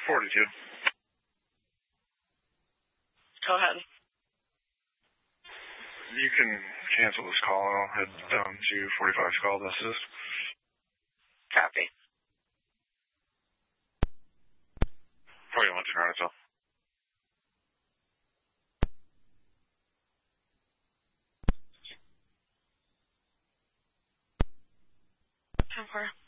42. Go ahead. You can cancel this call and I'll head down to 45's call to assist. Copy. 41 Toronto. 10-4.